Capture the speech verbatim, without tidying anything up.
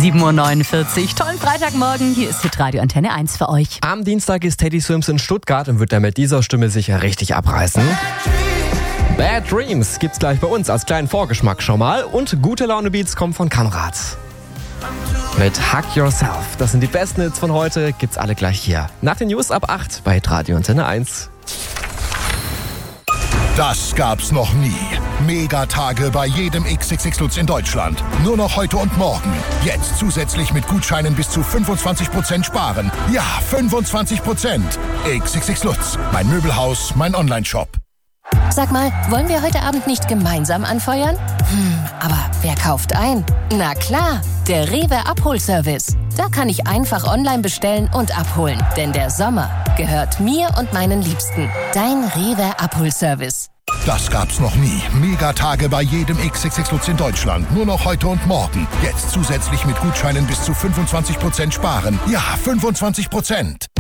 sieben Uhr neunundvierzig. Tollen Freitagmorgen. Hier ist Hitradio Antenne eins für euch. Am Dienstag ist Teddy Swims in Stuttgart und wird dann mit dieser Stimme sicher richtig abreißen. Bad Dreams gibt's gleich bei uns als kleinen Vorgeschmack schon mal. Und gute Laune Beats kommen von Konrad. Mit Hug Yourself. Das sind die besten Hits von heute. Gibt's alle gleich hier. Nach den News ab acht bei Hitradio Antenne eins. Das gab's noch nie. Megatage bei jedem X X X Lutz in Deutschland. Nur noch heute und morgen. Jetzt zusätzlich mit Gutscheinen bis zu fünfundzwanzig Prozent sparen. Ja, fünfundzwanzig Prozent. X X X Lutz. Mein Möbelhaus, mein Onlineshop. Sag mal, wollen wir heute Abend nicht gemeinsam anfeuern? Hm, aber wer kauft ein? Na klar, der Rewe Abholservice. Da kann ich einfach online bestellen und abholen. Denn der Sommer gehört mir und meinen Liebsten. Dein Rewe Abholservice. Das gab's noch nie. Megatage bei jedem X X X Lutz in Deutschland. Nur noch heute und morgen. Jetzt zusätzlich mit Gutscheinen bis zu fünfundzwanzig Prozent sparen. Ja, fünfundzwanzig Prozent.